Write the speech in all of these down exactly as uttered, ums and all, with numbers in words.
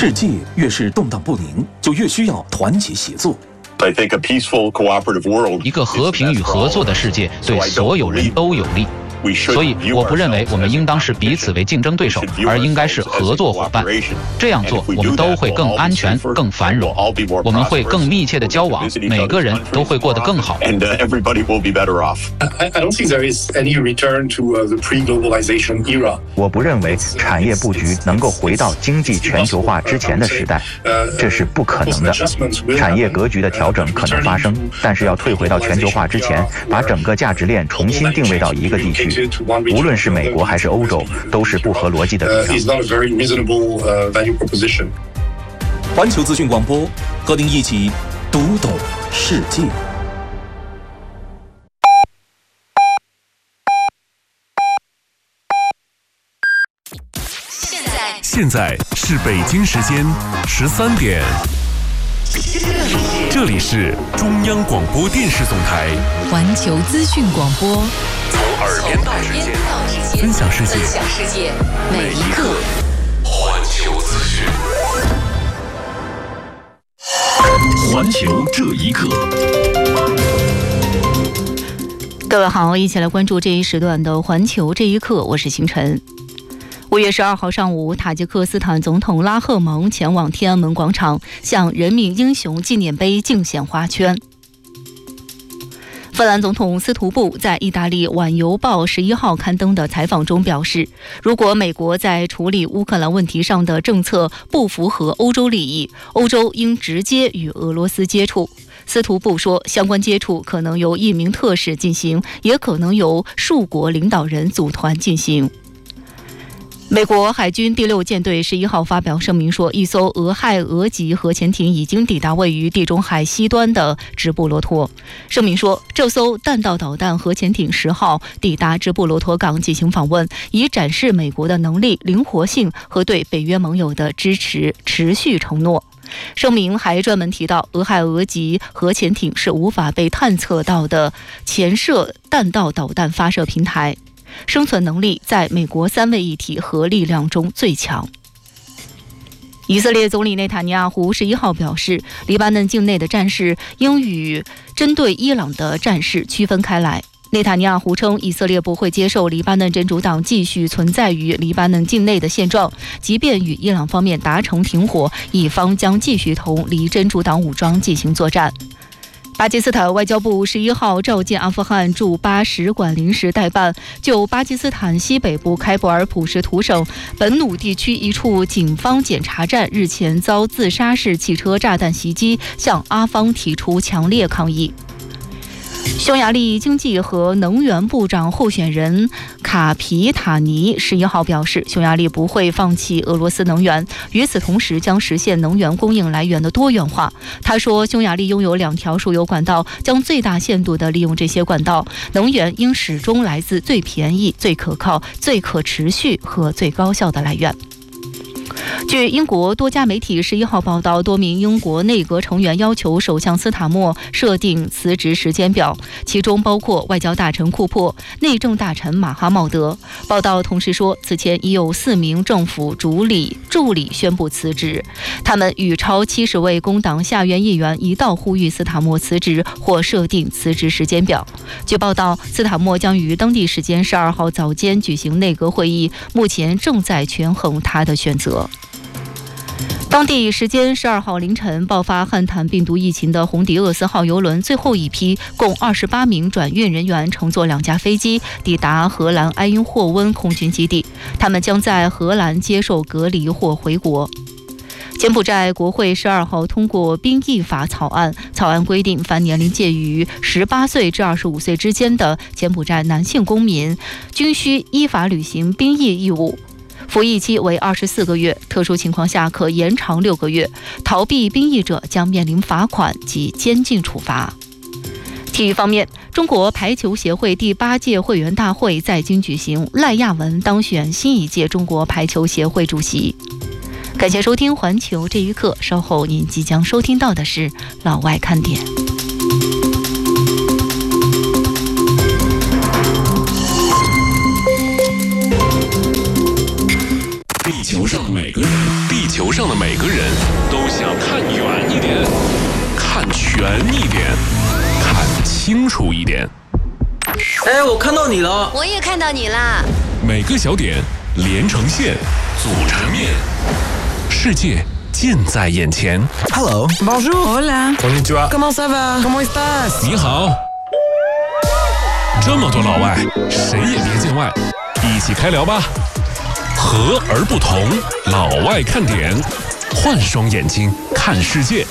世界越是动荡不宁，就越需要团结协作。 I think a peaceful, cooperative world. 一个和平与合作的世界对所有人都有利。所以，我不认为我们应当视彼此为竞争对手，而应该是合作伙伴。这样做，我们都会更安全、更繁荣。我们会更密切的交往，每个人都会过得更好。 And everybody will be better off. I don't think there is any return to the pre-globalization era. 我不认为产业布局能够回到经济全球化之前的时代，这是不可能的。产业格局的调整可能发生，但是要退回到全球化之前，把整个价值链重新定位到一个地区。无论是美国还是欧洲，都是不合逻辑的主张。 环球资讯广播，和您一起读懂世界。 现在现在是北京时间十三点，这里是中央广播电视总台环球资讯广播。 从耳边到指尖，分享世界，每一刻。环球资讯， 环球这一刻。 各位好，一起来关注这一时段的环球这一刻，我是星辰。五月十二号上午，塔吉克斯坦总统拉赫蒙前往天安门广场，向人民英雄纪念碑敬献花圈。芬兰总统斯图布在意大利《晚邮报》十一号刊登的采访中表示，如果美国在处理乌克兰问题上的政策不符合欧洲利益，欧洲应直接与俄罗斯接触。斯图布说，相关接触可能由一名特使进行，也可能由数国领导人组团进行。美国海军第六舰队十一号发表声明说，一艘俄亥俄级核潜艇已经抵达位于地中海西端的直布罗陀。声明说，这艘弹道导弹核潜艇十号抵达直布罗陀港进行访问，以展示美国的能力、灵活性和对北约盟友的支持持续承诺。声明还专门提到，俄亥俄级核潜艇是无法被探测到的潜射弹道导弹发射平台，生存能力在美国三位一体核力量中最强。以色列总理内塔尼亚胡十一号表示，黎巴嫩境内的战事应与针对伊朗的战事区分开来。内塔尼亚胡称，以色列不会接受黎巴嫩真主党继续存在于黎巴嫩境内的现状，即便与伊朗方面达成停火，以方将继续同黎真主党武装进行作战。巴基斯坦外交部十一号召见阿富汗驻巴使馆临时代办，就巴基斯坦西北部开伯尔普什图省本努地区一处警方检查站日前遭自杀式汽车炸弹袭击，向阿方提出强烈抗议。匈牙利经济和能源部长候选人卡皮塔尼十一号表示，匈牙利不会放弃俄罗斯能源，与此同时将实现能源供应来源的多元化。他说，匈牙利拥有两条输油管道，将最大限度地利用这些管道，能源应始终来自最便宜、最可靠、最可持续和最高效的来源。据英国多家媒体十一号报道，多名英国内阁成员要求首相斯塔默设定辞职时间表，其中包括外交大臣库珀、内政大臣马哈茂德。报道同时说，此前已有四名政府主理助理宣布辞职，他们与超七十位工党下院议员一道呼吁斯塔默辞职或设定辞职时间表。据报道，斯塔默将于当地时间十二号早间举行内阁会议，目前正在权衡他的选择。当地时间十二号凌晨，爆发汉坦病毒疫情的红迪厄斯号邮轮最后一批共二十八名转运人员乘坐两架飞机抵达荷兰埃因霍温空军基地，他们将在荷兰接受隔离或回国。柬埔寨国会十二号通过兵役法草案，草案规定，凡年龄介于十八岁至二十五岁之间的柬埔寨男性公民均需依法履行兵役义务。服役期为二十四个月，特殊情况下可延长六个月。逃避兵役者将面临罚款及监禁处罚。体育方面，中国排球协会第八届会员大会在京举行，赖亚文当选新一届中国排球协会主席。感谢收听环球这一刻，稍后您即将收听到的是老外看点。 地球上每个人，地球上的每个人都想看远一点，看全一点，看清楚一点。 哎，我看到你了， 我也看到你啦。 每个小点连成线，组成面，世界近在眼前。 Hello, bonjour, hola, konnichiwa, comment ça va, comment estás？ 你好。这么多老外，谁也别见外，一起开聊吧。和而不同，老外看点，换双眼睛看世界。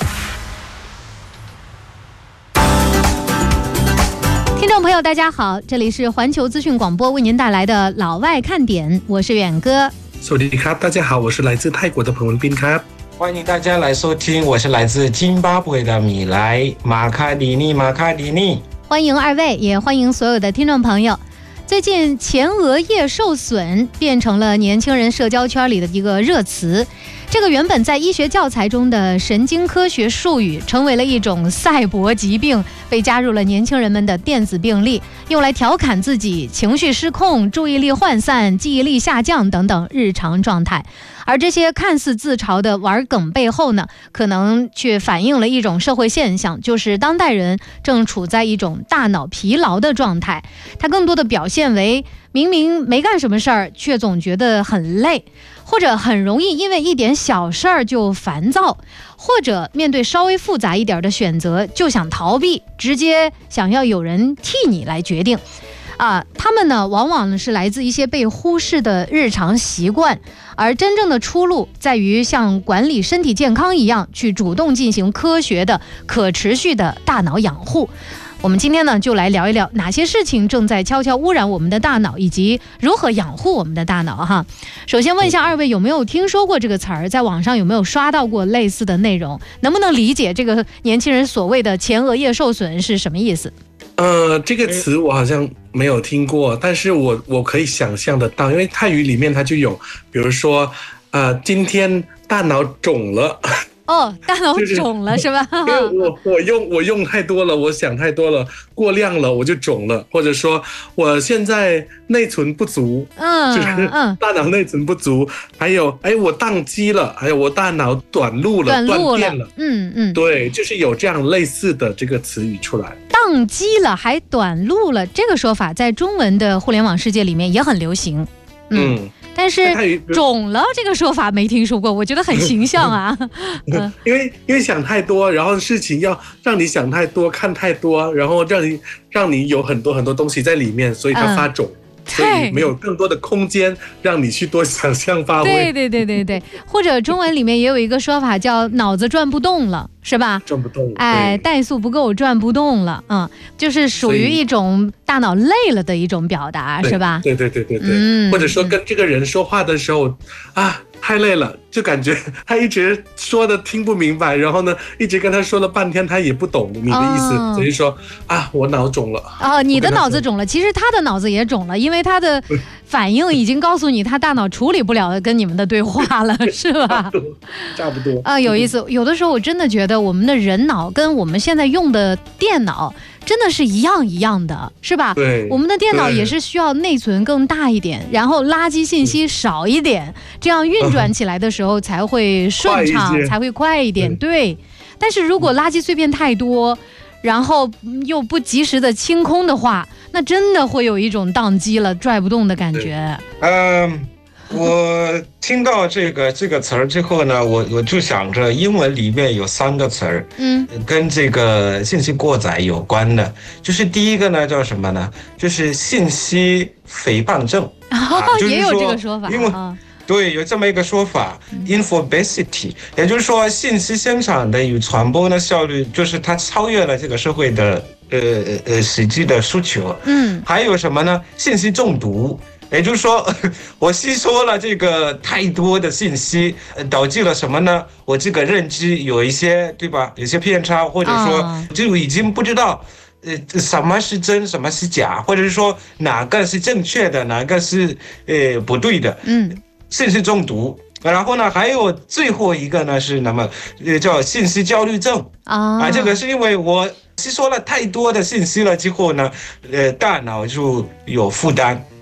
听众朋友大家好，这里是环球资讯广播为您带来的老外看点，我是远哥。 สวัสดีครับ大家好，我是来自泰国的彭文斌ครับ。 欢迎大家来收听，我是来自津巴布韦的米莱马卡迪尼马卡迪尼。 欢迎二位，也欢迎所有的听众朋友。最近前额叶受损变成了年轻人社交圈里的一个热词，这个原本在医学教材中的神经科学术语成为了一种赛博疾病，被加入了年轻人们的电子病历，用来调侃自己情绪失控、注意力涣散、记忆力下降等等日常状态。而这些看似自嘲的玩梗背后呢，可能却反映了一种社会现象，就是当代人正处在一种大脑疲劳的状态。它更多的表现为明明没干什么事儿，却总觉得很累，或者很容易因为一点小事儿就烦躁，或者面对稍微复杂一点的选择就想逃避，直接想要有人替你来决定。啊，他们呢，往往是来自一些被忽视的日常习惯，而真正的出路在于像管理身体健康一样，去主动进行科学的、可持续的大脑养护。我们今天呢，就来聊一聊哪些事情正在悄悄污染我们的大脑，以及如何养护我们的大脑哈。首先问一下二位，有没有听说过这个词儿？在网上有没有刷到过类似的内容？能不能理解这个年轻人所谓的前额叶受损是什么意思？ 呃，这个词我好像没有听过，但是我我可以想象得到，因为泰语里面它就有，比如说，呃，今天大脑肿了。 哦，大脑肿了、就是、是吧？ 因为我我用我用太多了，我想太多了，过量了我就肿了，或者说我现在内存不足， 嗯， 就是大脑内存不足，嗯、还有哎我宕机了，还有我大脑短路了， 短路了， 断电了， 嗯嗯， 对，就是有这样类似的这个词语出来。 宕机了还短路了，这个说法在中文的互联网世界里面也很流行，嗯。嗯，但是肿了这个说法没听说过，我觉得很形象啊。 嗯、因为因为想太多，然后事情要让你想太多、看太多，然后让你让你有很多很多东西在里面，所以它发肿。嗯，所以没有更多的空间让你去多想象发挥。 对对对对对，或者中文里面也有一个说法叫脑子转不动了，是吧？ 转不动， 哎，怠速不够，转不动了，嗯，就是属于一种大脑累了的一种表达，是吧？ 对对对对对，嗯，或者说跟这个人说话的时候，嗯、啊。太累了，就感觉他一直说的听不明白，然后呢，一直跟他说了半天，他也不懂你的意思，哦、所以说啊，我脑肿了。 哦，你的脑子肿了，其实他的脑子也肿了，因为他的反应已经告诉你，他大脑处理不了跟你们的对话了，是吧？ 差不多。 啊，有意思。有的时候我真的觉得我们的人脑跟我们现在用的电脑真的是一样一样的，是吧？ 对， 我们的电脑也是需要内存更大一点，然后垃圾信息少一点，这样运转起来的时候才会顺畅，才会快一点。对，但是如果垃圾碎片太多，然后又不及时的清空的话，那真的会有一种宕机了、拽不动的感觉。 嗯。我听到这个这个词儿之后呢，我我就想着英文里面有三个词儿，嗯，跟这个信息过载有关的，就是第一个呢叫什么呢？就是信息诽谤症， 哦啊、也有这个说法， 因为、啊、对，有这么一个说法、嗯、，infobesity， 也就是说信息生产的与传播的效率，就是它超越了这个社会的呃呃实际的需求，嗯，还有什么呢？信息中毒。也就是说，我吸收了这个太多的信息，导致了什么呢？我这个认知有一些，对吧？有些偏差，或者说就已经不知道，呃，什么是真，什么是假，或者是说哪个是正确的，哪个是呃不对的。嗯，信息中毒。然后呢，还有最后一个呢是那么呃叫信息焦虑症啊，啊，这个是因为我吸收了太多的信息了之后呢，呃，大脑就有负担。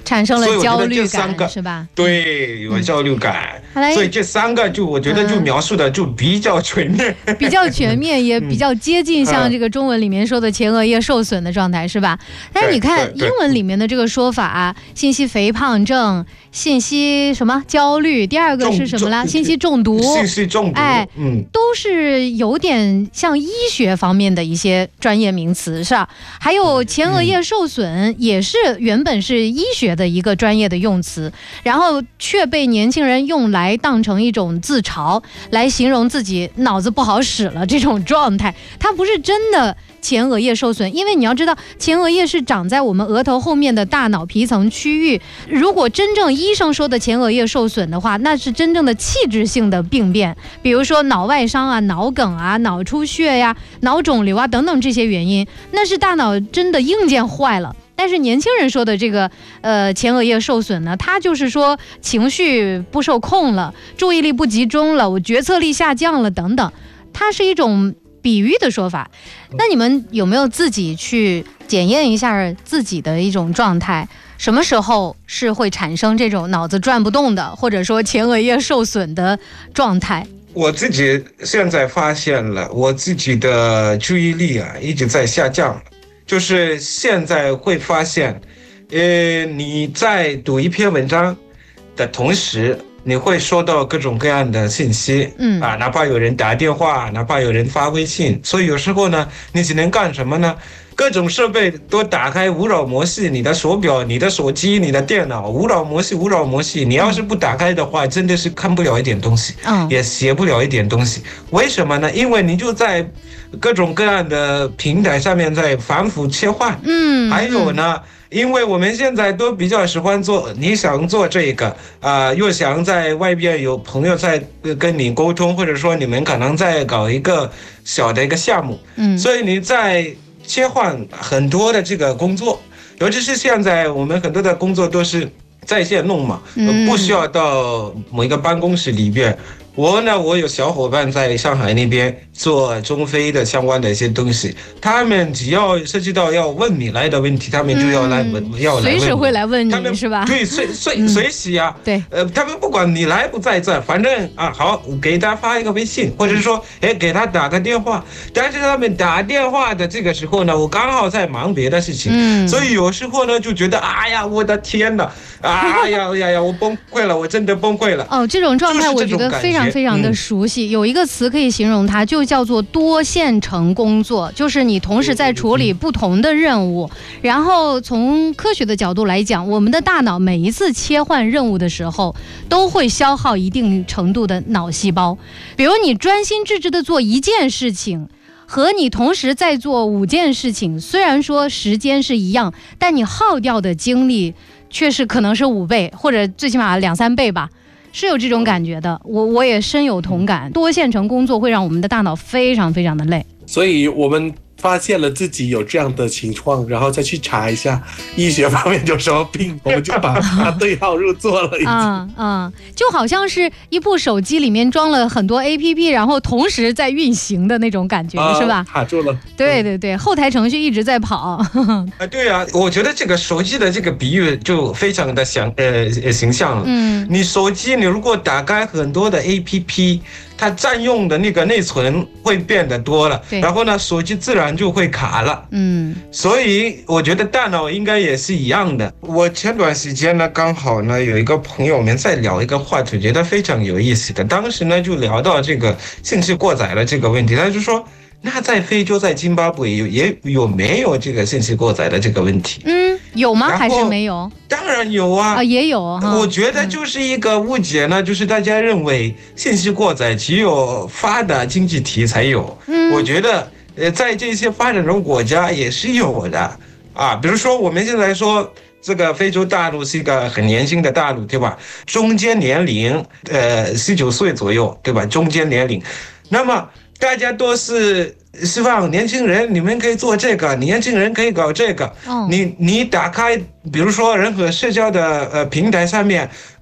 产生了焦虑感，是吧？ 对，有焦虑感。嗯、所以这三个就我觉得就描述的就比较全面， 嗯、比较全面，也比较接近像这个中文里面说的前额叶受损的状态，是吧？但是你看英文里面的这个说法啊，信息肥胖症。信息什么焦虑？第二个是什么了？信息中毒。 信息中毒， 哎，嗯，都是有点像医学方面的一些专业名词，是吧？还有前额叶受损，也是原本是医学的一个专业的用词，然后却被年轻人用来当成一种自嘲，来形容自己脑子不好使了这种状态。它不是真的前额叶受损，因为你要知道，前额叶是长在我们额头后面的大脑皮层区域。如果真正医生说的前额叶受损的话，那是真正的器质性的病变，比如说脑外伤啊、脑梗啊、脑出血呀、脑肿瘤啊等等这些原因，那是大脑真的硬件坏了。但是年轻人说的这个呃前额叶受损呢，他就是说情绪不受控了，注意力不集中了，我决策力下降了等等，它是一种比喻的说法。那你们有没有自己去检验一下自己的一种状态？什么时候是会产生这种脑子转不动的，或者说前额叶受损的状态？ 我自己现在发现了，我自己的注意力啊一直在下降，就是现在会发现，呃，你在读一篇文章的同时，你会收到各种各样的信息，嗯啊，哪怕有人打电话，哪怕有人发微信，所以有时候呢，你只能干什么呢？各种设备都打开无扰模式，你的手表、你的手机、你的电脑，无扰模式、无扰模式。你要是不打开的话，真的是看不了一点东西，嗯，也写不了一点东西。为什么呢？因为你就在各种各样的平台上面在反复切换，嗯，还有呢。因为我们现在都比较喜欢做，你想做这个啊、呃，又想在外边有朋友在跟你沟通，或者说你们可能在搞一个小的一个项目，嗯，所以你在切换很多的这个工作，尤其是现在我们很多的工作都是在线弄嘛，嗯、不需要到某一个办公室里边。我呢，我有小伙伴在上海那边做中非的相关的一些东西，他们只要涉及到要问你来的问题，他们就要来问，嗯、要来问， 随时会来问你， 他们是吧？ 对，随随随时啊， 对， 呃，他们不管你来不在这，反正啊，好，给他发一个微信，或者是说，哎，给他打个电话。但是他们打电话的这个时候呢，我刚好在忙别的事情，嗯，所以有时候呢，就觉得，哎呀，我的天哪，哎呀呀呀，我崩溃了，我真的崩溃了。 哦，这种状态我觉得非常非常的熟悉，嗯、有一个词可以形容它，就叫做多线程工作，就是你同时在处理不同的任务。然后从科学的角度来讲，我们的大脑每一次切换任务的时候，都会消耗一定程度的脑细胞。比如你专心致志地做一件事情，和你同时在做五件事情，虽然说时间是一样，但你耗掉的精力确实可能是五倍，或者最起码两三倍吧。是有这种感觉的，我我也深有同感。多线程工作会让我们的大脑非常非常的累， 所以我们发现了自己有这样的情况，然后再去查一下医学方面有什么病，我们就把它对号入座了。 嗯嗯，就好像是一部手机里面装了很多 A P P， 然后同时在运行的那种感觉，啊、是吧？ 卡住了。 对对对，后台程序一直在跑。 啊，对啊，我觉得这个手机的这个比喻就非常的详呃形象了。嗯，你手机你如果打开很多的 A P P。它占用的那个内存会变得多了，然后呢，手机自然就会卡了。嗯，所以我觉得大脑应该也是一样的。我前段时间呢，刚好呢有一个朋友，我们在聊一个话题，觉得非常有意思的。当时呢就聊到这个信息过载的这个问题，他就说，那在非洲，在津巴布韦有也有没有这个信息过载的这个问题？ 嗯，有吗？还是没有？ 当然有啊， 啊也有。 我觉得就是一个误解呢，嗯、就是大家认为信息过载只有发达经济体才有。嗯，我觉得呃，在这些发展中国家也是有的啊。比如说我们现在说这个非洲大陆是一个很年轻的大陆，对吧？中间年龄呃十九岁左右，对吧？中间年龄，那么。大家都是希望年轻人，你们可以做这个，年轻人可以搞这个。哦、你你打开，比如说任何社交的呃平台上面，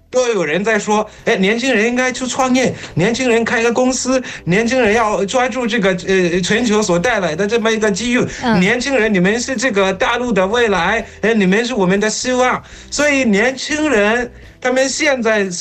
都有人在说，哎，年轻人应该去创业，年轻人开个公司，年轻人要抓住这个呃全球所带来的这么一个机遇，嗯、年轻人你们是这个大陆的未来，哎，你们是我们的希望，所以年轻人他们现在。